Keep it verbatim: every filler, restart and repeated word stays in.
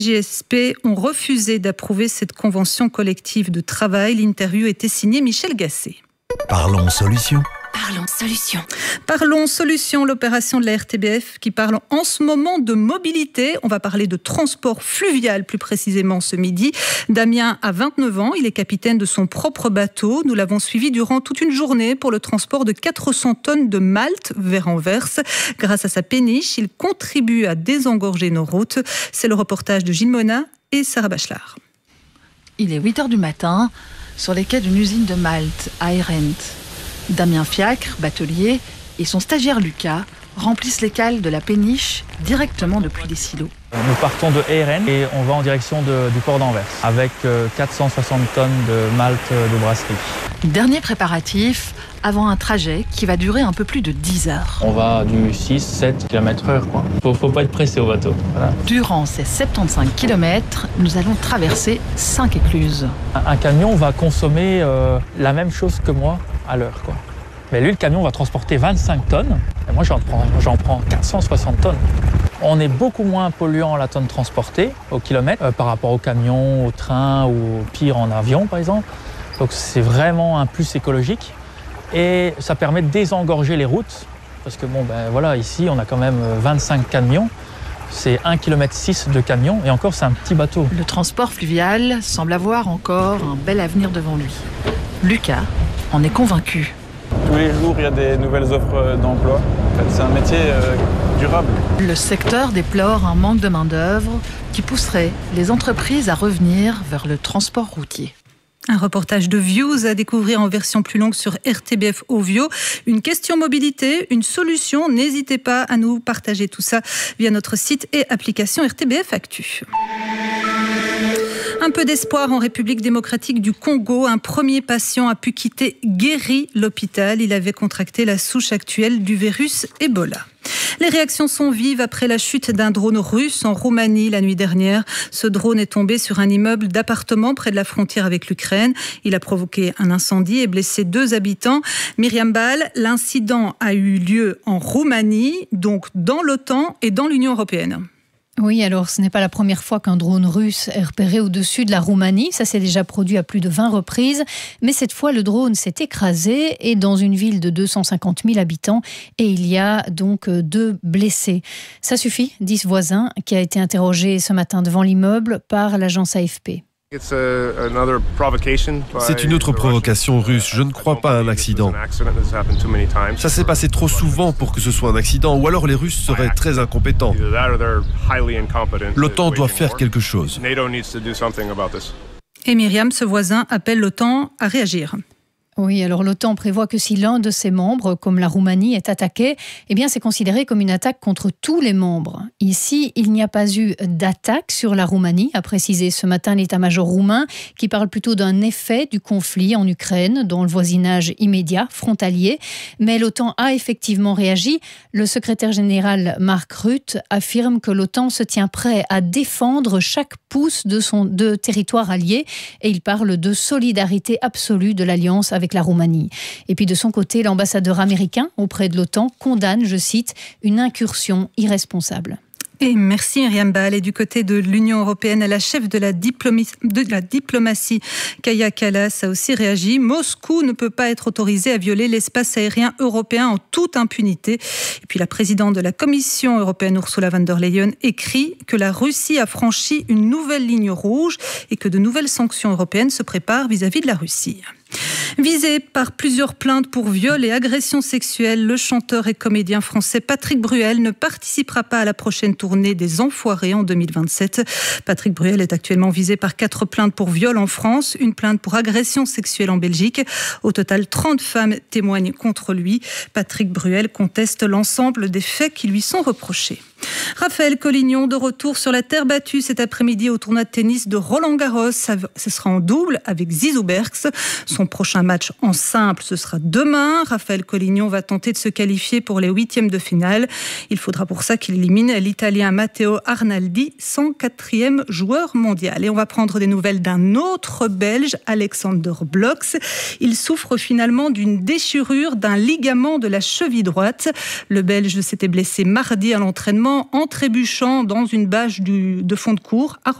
J S P ont refusé d'approuver cette convention collective de travail. L'interview était signée Michel Gasset. Parlons solutions. Parlons solutions. Parlons solutions, l'opération de la R T B F qui parle en ce moment de mobilité. On va parler de transport fluvial plus précisément ce midi. Damien a vingt-neuf ans, il est capitaine de son propre bateau. Nous l'avons suivi durant toute une journée pour le transport de quatre cents tonnes de Malte vers Anvers. Grâce à sa péniche, il contribue à désengorger nos routes. C'est le reportage de Gilles Monat et Sarah Bachelard. Il est huit heures du matin, sur les quais d'une usine de Malte à Arendt. Damien Fiacre, batelier, et son stagiaire Lucas remplissent les cales de la péniche directement depuis les silos. Nous partons de Arendt et on va en direction de, du port d'Anvers avec quatre cent soixante tonnes de Malte de brasserie. Dernier préparatif avant un trajet qui va durer un peu plus de dix heures. On va du six à sept kilomètres heure. Il ne faut pas être pressé au bateau. Voilà. Durant ces soixante-quinze kilomètres, nous allons traverser cinq écluses. Un, un camion va consommer euh, la même chose que moi à l'heure, quoi. Mais lui, le camion va transporter vingt-cinq tonnes et moi, j'en prends, j'en prends quatre cent soixante tonnes. On est beaucoup moins polluant à la tonne transportée au kilomètre euh, par rapport au camion, au train ou au pire en avion, par exemple. Donc, c'est vraiment un plus écologique. Et ça permet de désengorger les routes, parce que bon, ben voilà, ici on a quand même vingt-cinq camions, c'est un virgule six kilomètres de camions, et encore c'est un petit bateau. Le transport fluvial semble avoir encore un bel avenir devant lui. Lucas en est convaincu. Tous les jours, il y a des nouvelles offres d'emploi. En fait, c'est un métier euh, durable. Le secteur déplore un manque de main-d'œuvre qui pousserait les entreprises à revenir vers le transport routier. Un reportage de Views à découvrir en version plus longue sur R T B F Ovio. Une question mobilité, une solution. N'hésitez pas à nous partager tout ça via notre site et application R T B F Actu. Un peu d'espoir en République démocratique du Congo. Un premier patient a pu quitter guéri l'hôpital. Il avait contracté la souche actuelle du virus Ebola. Les réactions sont vives après la chute d'un drone russe en Roumanie la nuit dernière. Ce drone est tombé sur un immeuble d'appartements près de la frontière avec l'Ukraine. Il a provoqué un incendie et blessé deux habitants. Myriam Ball, l'incident a eu lieu en Roumanie, donc dans l'OTAN et dans l'Union européenne. Oui, alors ce n'est pas la première fois qu'un drone russe est repéré au-dessus de la Roumanie. Ça s'est déjà produit à plus de vingt reprises. Mais cette fois, le drone s'est écrasé et dans une ville de deux cent cinquante mille habitants. Et il y a donc deux blessés. Ça suffit, dit ce voisin qui a été interrogé ce matin devant l'immeuble par l'agence A F P. C'est une autre provocation russe. Je ne crois pas à un accident. Ça s'est passé trop souvent pour que ce soit un accident, ou alors les Russes seraient très incompétents. L'OTAN doit faire quelque chose. Et Myriam, ce voisin, appelle l'OTAN à réagir. Oui, alors l'OTAN prévoit que si l'un de ses membres, comme la Roumanie, est attaqué, eh bien c'est considéré comme une attaque contre tous les membres. Ici, il n'y a pas eu d'attaque sur la Roumanie, a précisé ce matin l'état-major roumain, qui parle plutôt d'un effet du conflit en Ukraine, dans le voisinage immédiat, frontalier. Mais l'OTAN a effectivement réagi. Le secrétaire général Mark Rutte affirme que l'OTAN se tient prêt à défendre chaque pouce de son de territoire allié, et il parle de solidarité absolue de l'Alliance avec la Roumanie. Et puis de son côté, l'ambassadeur américain auprès de l'OTAN condamne, je cite, une incursion irresponsable. Et merci Myriam Ball. Et du côté de l'Union européenne, la chef de la, diplomatie, de la diplomatie, Kaja Kallas, a aussi réagi. Moscou ne peut pas être autorisé à violer l'espace aérien européen en toute impunité. Et puis la présidente de la Commission européenne, Ursula von der Leyen, écrit que la Russie a franchi une nouvelle ligne rouge et que de nouvelles sanctions européennes se préparent vis-à-vis de la Russie. Visé par plusieurs plaintes pour viol et agression sexuelle, le chanteur et comédien français Patrick Bruel ne participera pas à la prochaine tournée des Enfoirés en deux mille vingt-sept. Patrick Bruel est actuellement visé par quatre plaintes pour viol en France, une plainte pour agression sexuelle en Belgique. Au total, trente femmes témoignent contre lui. Patrick Bruel conteste l'ensemble des faits qui lui sont reprochés. Raphaël Collignon de retour sur la terre battue cet après-midi au tournoi de tennis de Roland-Garros. Ce sera en double avec Zizou Bergs. Son prochain match en simple, ce sera demain. Raphaël Collignon va tenter de se qualifier pour les huitièmes de finale. Il faudra pour ça qu'il élimine l'Italien Matteo Arnaldi, cent quatrième joueur mondial. Et on va prendre des nouvelles d'un autre Belge, Alexander Bloks. Il souffre finalement d'une déchirure d'un ligament de la cheville droite. Le Belge s'était blessé mardi à l'entraînement littéralement en trébuchant dans une bâche du, de fond de cour.